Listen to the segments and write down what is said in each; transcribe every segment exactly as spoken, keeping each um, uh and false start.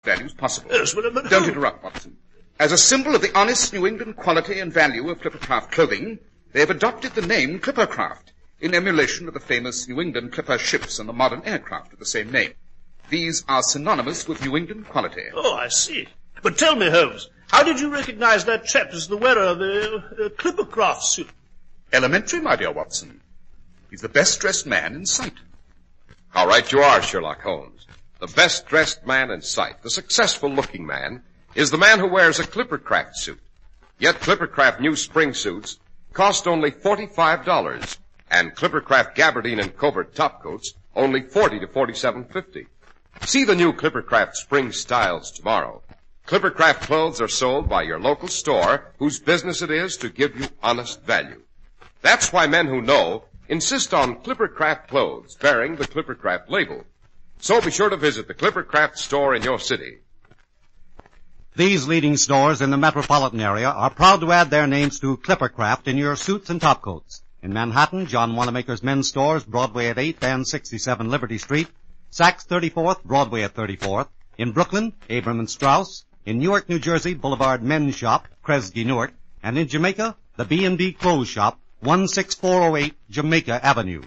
values possible. Yes, but, but Don't how... interrupt, Watson. As a symbol of the honest New England quality and value of Clippercraft clothing, they have adopted the name Clippercraft in emulation of the famous New England Clipper ships and the modern aircraft of the same name. These are synonymous with New England quality. Oh, I see. But tell me, Holmes, how did you recognize that chap as the wearer of the uh, Clippercraft suit? Elementary, my dear Watson. He's the best-dressed man in sight. How right you are, Sherlock Holmes. The best-dressed man in sight, the successful-looking man, is the man who wears a Clippercraft suit. Yet Clippercraft new spring suits cost only forty-five dollars, and Clippercraft gabardine and covert topcoats only forty to forty-seven fifty. See the new Clippercraft spring styles tomorrow. Clippercraft clothes are sold by your local store, whose business it is to give you honest value. That's why men who know insist on Clippercraft clothes bearing the Clippercraft label. So be sure to visit the Clippercraft store in your city. These leading stores in the metropolitan area are proud to add their names to Clippercraft in your suits and topcoats. In Manhattan, John Wanamaker's men's stores, Broadway at eighth and sixty-seven Liberty Street. Saks thirty-fourth, Broadway at thirty-fourth. In Brooklyn, Abram and Strauss. In Newark, New Jersey, Boulevard Men's Shop, Kresge Newark. And in Jamaica, the B and B Clothes Shop, one six four oh eight Jamaica Avenue.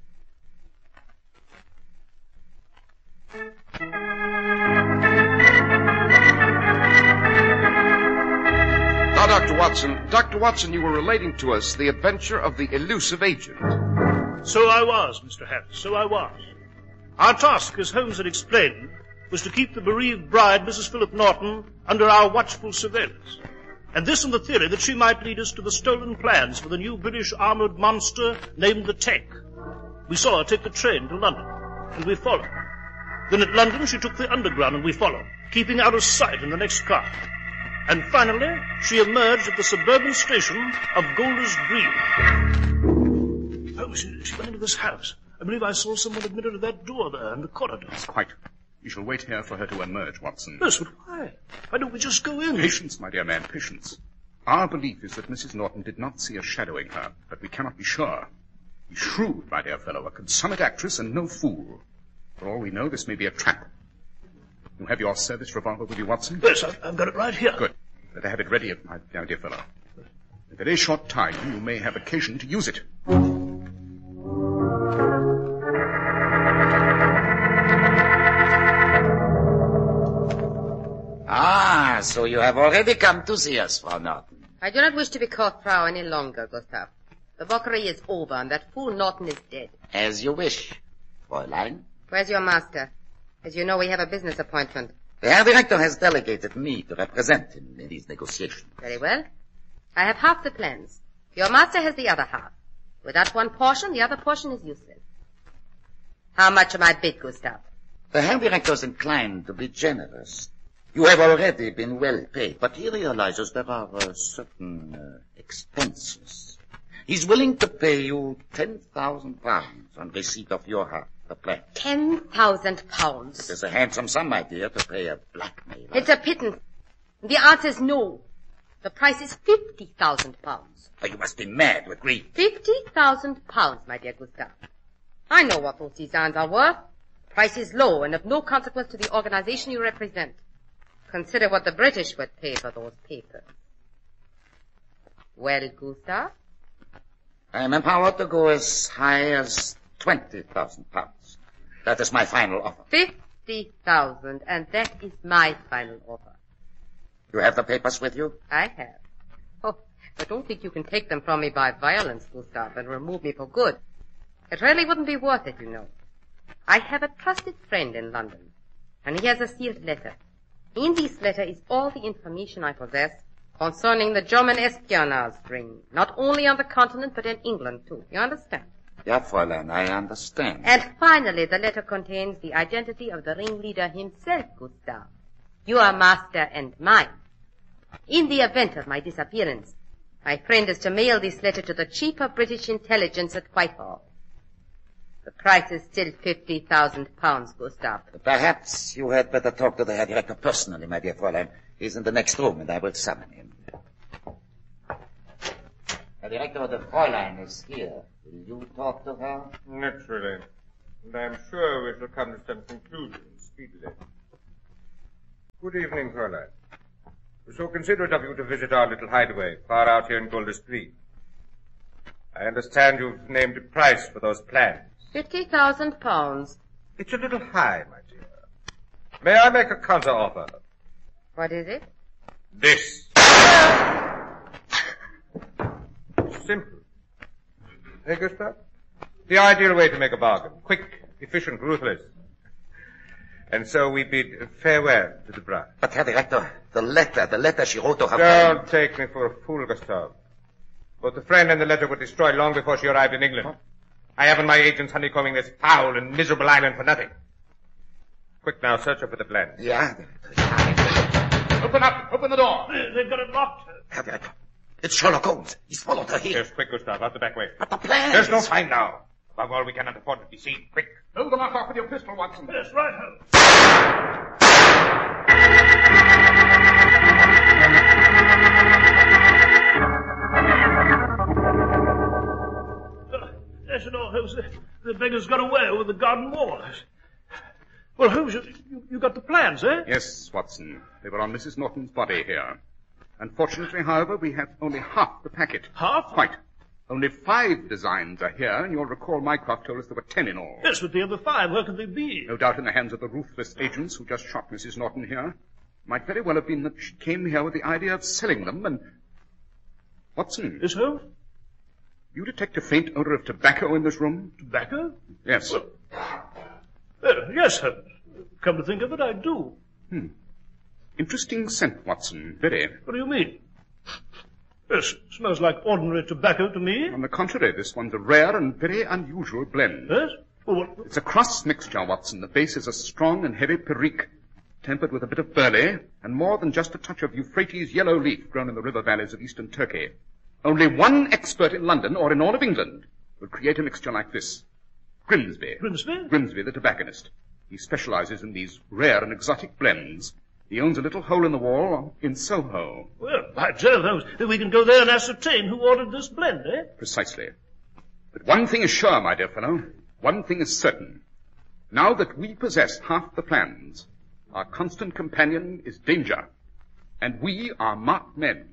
Now, Doctor Watson, Doctor Watson, you were relating to us the adventure of the elusive agent. So I was, Mister Harris, so I was. Our task, as Holmes had explained, was to keep the bereaved bride, Missus Philip Norton, under our watchful surveillance. And this on the theory that she might lead us to the stolen plans for the new British armoured monster named the Tank. We saw her take the train to London, and we followed. Then at London she took the Underground, and we followed, keeping out of sight in the next car. And finally, she emerged at the suburban station of Golders Green. Oh, she, she went into this house. I believe I saw someone admitted to that door there in the corridor. Yes, quite. We shall wait here for her to emerge, Watson. Yes, but why? Why don't we just go in? Patience, my dear man, patience. Our belief is that Missus Norton did not see us shadowing her, but we cannot be sure. He's shrewd, my dear fellow, a consummate actress and no fool. For all we know, this may be a trap. You have your service revolver with you, Watson? Yes, I've, I've got it right here. Good. Better have it ready, my, my dear fellow. In a very short time, you may have occasion to use it. Ah, so you have already come to see us, Frau Norton. I do not wish to be caught, Frau, any longer, Gustav. The mockery is over, and that fool Norton is dead. As you wish, Fräulein. Where's your master? As you know, we have a business appointment. The Herr Director has delegated me to represent him in these negotiations. Very well. I have half the plans. Your master has the other half. Without one portion, the other portion is useless. How much am I bid, Gustav? The Herr Director is inclined to be generous. You have already been well paid, but he realizes there are uh, certain uh, expenses. He's willing to pay you ten thousand pounds on receipt of your half the plan. Ten thousand pounds. It is a handsome sum, my dear, to pay a blackmailer. It's a pittance. The answer is no. The price is fifty thousand pounds. Oh, you must be mad with grief. Fifty thousand pounds, my dear Gustav. I know what those designs are worth. The price is low and of no consequence to the organization you represent. Consider what the British would pay for those papers. Well, Gustav? I am empowered to go as high as twenty thousand pounds. That is my final offer. Fifty thousand, and that is my final offer. You have the papers with you? I have. Oh, but don't think you can take them from me by violence, Gustav, and remove me for good. It really wouldn't be worth it, you know. I have a trusted friend in London, and he has a sealed letter. In this letter is all the information I possess concerning the German espionage ring, not only on the continent, but in England, too. You understand? Yeah, Fräulein, I understand. And finally, the letter contains the identity of the ringleader himself, Gustav. Your master and mine. In the event of my disappearance, my friend is to mail this letter to the Chief of British Intelligence at Whitehall. The price is still fifty thousand pounds, Gustav. Perhaps you had better talk to the Herr Director personally, my dear Fräulein. He's in the next room, and I will summon him. Herr Director, the Fräulein is here. Will you talk to her? Naturally. And I am sure we shall come to some conclusion speedily. Good evening, Fräulein. It was so considerate of you to visit our little hideaway far out here in Golders I understand you've named a price for those plans. Fifty thousand pounds. It's a little high, my dear. May I make a counter-offer? What is it? This. Simple. Hey, Gustav? The ideal way to make a bargain. Quick, efficient, ruthless. And so we bid farewell to the bride. But, Herr Director, the letter, the letter she wrote to her Don't friend. take me for a fool, Gustav. Both the friend and the letter were destroyed long before she arrived in England. I haven't my agents honeycombing this foul and miserable island for nothing. Quick now, search her for the plan. Yeah. Open up! Open the door! They've got it locked. Herr Director, it's Sherlock Holmes. He's followed her here. Yes, quick, Gustav, out the back way. But the plan. There's no time now. Above all, we cannot afford to be seen. Quick. Hold the lock off with your pistol, Watson. Yes, right, Holmes. Uh, yes, no, Holmes, the, the beggar's got away over the garden wall. Well, Holmes, you, you, you got the plans, eh? Yes, Watson. They were on Missus Norton's body here. Unfortunately, however, we have only half the packet. Half? Quite. Only five designs are here, and you'll recall Mycroft told us there were ten in all. Yes, but the other five, where could they be? No doubt in the hands of the ruthless agents who just shot Missus Norton here. Might very well have been that she came here with the idea of selling them, and... Watson, Yes, Holmes? you detect a faint odor of tobacco in this room? Tobacco? Yes. Well, uh, yes, Holmes. Come to think of it, I do. Hmm. Interesting scent, Watson. Very. What do you mean? Yes, smells like ordinary tobacco to me. On the contrary, this one's a rare and very unusual blend. Yes? Well, what... It's a cross mixture, Watson. The base is a strong and heavy Perique, tempered with a bit of burley, and more than just a touch of Euphrates yellow leaf grown in the river valleys of eastern Turkey. Only one expert in London, or in all of England, will create a mixture like this. Grimsby. Grimsby? Grimsby, the tobacconist. He specializes in these rare and exotic blends. He owns a little hole in the wall in Soho. Well, by Jove, Holmes, we can go there and ascertain who ordered this blend, eh? Precisely. But one thing is sure, my dear fellow. One thing is certain. Now that we possess half the plans, our constant companion is danger. And we are marked men.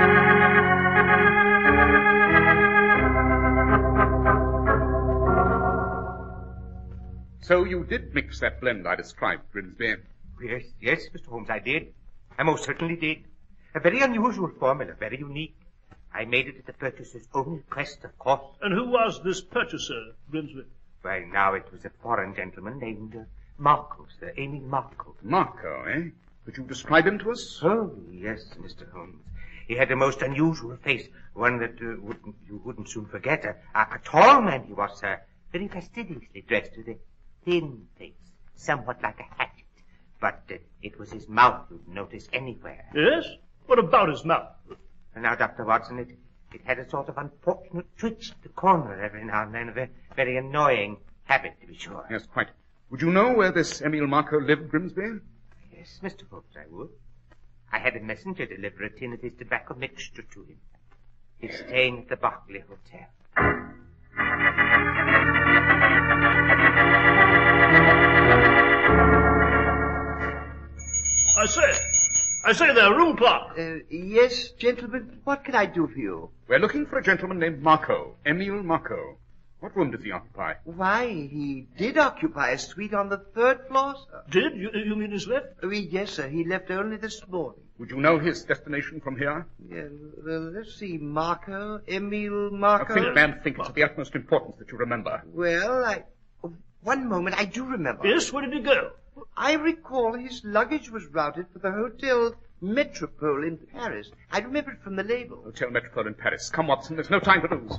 So you did mix that blend I described, Grimsby. Yes, yes, Mister Holmes, I did. I most certainly did. A very unusual formula, very unique. I made it at the purchaser's own request, of course. And who was this purchaser, Grimsby? Well, now it was a foreign gentleman named uh, Marco, Sir Emil Marco. Marco, eh? Could you describe him to us? Oh, yes, Mister Holmes. He had a most unusual face, one that uh, wouldn't, you wouldn't soon forget. A, a tall man he was, sir, very fastidiously dressed with a thin face, somewhat like a hatchet. But uh, it was his mouth you'd notice anywhere. Yes? What about his mouth? And now, Doctor Watson, it, it had a sort of unfortunate twitch at the corner every now and then, a very, very annoying habit, to be sure. Yes, quite. Would you know where this Emil Marco lived, Grimsby? Yes, Mister Holmes, I would. I had a messenger deliver a tin of his tobacco mixture to him. He's staying at the Berkeley Hotel. I say, I say there, room clerk. Uh, yes, gentlemen, what can I do for you? We're looking for a gentleman named Marco, Emil Marco. What room does he occupy? Why, he did occupy a suite on the third floor, sir. Did? You, you mean he's left? Uh, yes, sir, he left only this morning. Would you know his destination from here? Yeah, well, let's see, Marco, Emil Now Marco. think, man, think. It's of the utmost importance that you remember. Well, I... oh, one moment, I do remember. Yes, where did he go? I recall his luggage was routed for the Hotel Metropole in Paris. I remember it from the label. Hotel Metropole in Paris. Come, Watson, there's no time to lose.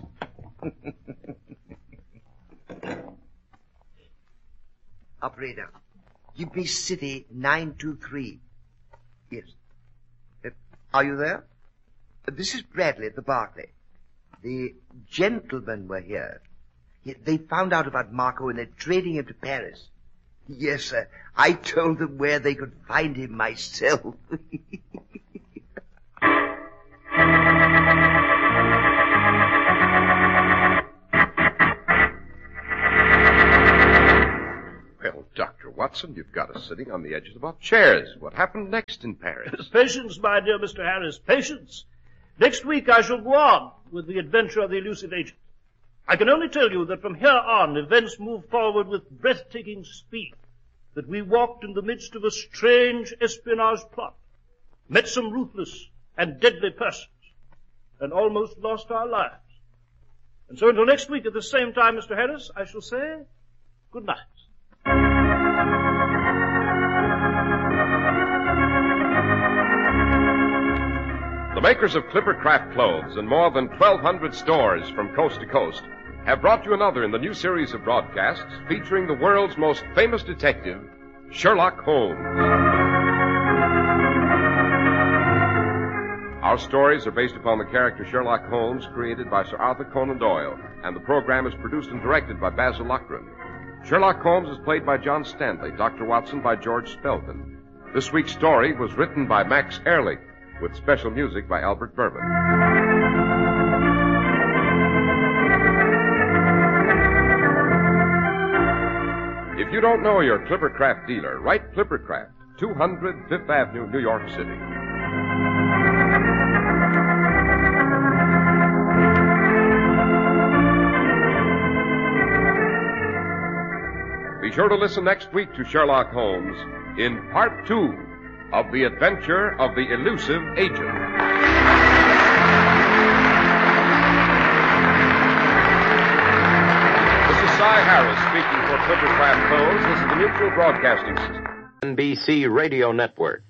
Operator, give me City nine two three. Yes. Uh, are you there? Uh, this is Bradley at the Berkeley. The gentlemen were here. He, they found out about Marco and they're trading him to Paris. Yes, sir. I told them where they could find him myself. Well, Doctor Watson. Watson, you've got us sitting on the edges of our chairs. What happened next in Paris? Patience, my dear Mister Harris, patience. Next week I shall go on with the adventure of the elusive agent. I can only tell you that from here on events move forward with breathtaking speed, that we walked in the midst of a strange espionage plot, met some ruthless and deadly persons, and almost lost our lives. And so until next week at the same time, Mister Harris, I shall say good night. The makers of Clippercraft clothes and more than twelve hundred stores from coast to coast have brought you another in the new series of broadcasts featuring the world's most famous detective, Sherlock Holmes. Our stories are based upon the character Sherlock Holmes created by Sir Arthur Conan Doyle, and the program is produced and directed by Basil Loughrane. Sherlock Holmes is played by John Stanley, Doctor Watson by George Spelton. This week's story was written by Max Ehrlich, with special music by Albert Bourbon. If you don't know your Clippercraft dealer, write Clippercraft, two hundred Fifth Avenue, New York City. Be sure to listen next week to Sherlock Holmes in part two of The Adventure of the Elusive Agent. This is Cy Harris speaking for Clippercraft Clothes. This is the Mutual Broadcasting System. N B C Radio Network.